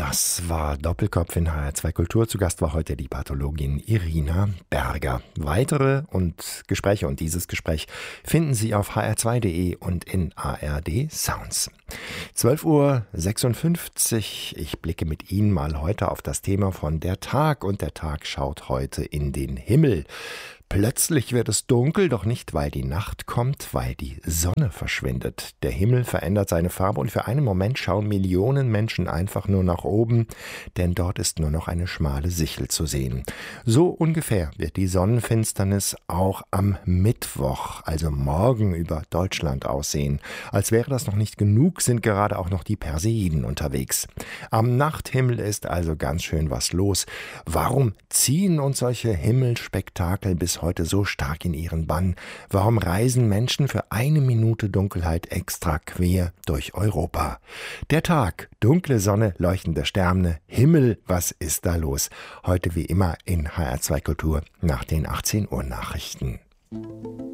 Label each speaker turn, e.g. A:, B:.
A: Das war Doppelkopf in HR2 Kultur. Zu Gast war heute die Pathologin Irina Berger. Weitere Gespräche und dieses Gespräch finden Sie auf hr2.de und in ARD Sounds. 12:56 Uhr. Ich blicke mit Ihnen mal heute auf das Thema von der Tag. Und der Tag schaut heute in den Himmel. Plötzlich wird es dunkel, doch nicht, weil die Nacht kommt, weil die Sonne verschwindet. Der Himmel verändert seine Farbe und für einen Moment schauen Millionen Menschen einfach nur nach oben, denn dort ist nur noch eine schmale Sichel zu sehen. So ungefähr wird die Sonnenfinsternis auch am Mittwoch, also morgen, über Deutschland aussehen. Als wäre das noch nicht genug, sind gerade auch noch die Perseiden unterwegs. Am Nachthimmel ist also ganz schön was los. Warum ziehen uns solche Himmelspektakel bis heute so stark in ihren Bann? Warum reisen Menschen für eine Minute Dunkelheit extra quer durch Europa? Der Tag, dunkle Sonne, leuchtende Sterne, Himmel, was ist da los? Heute wie immer in HR2 Kultur nach den 18 Uhr Nachrichten.